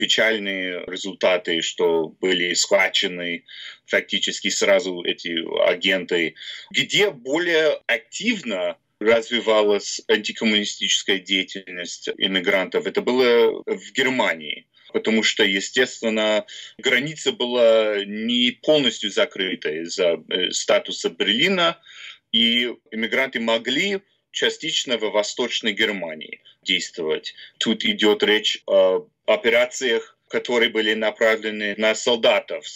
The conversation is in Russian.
печальные результаты, что были схвачены фактически сразу эти агенты. Где более активно развивалась антикоммунистическая деятельность иммигрантов, это было в Германии. Потому что, естественно, граница была не полностью закрыта из-за статуса Берлина, и иммигранты могли частично в Восточной Германии действовать. Тут идет речь о операциях, которые были направлены на солдатов.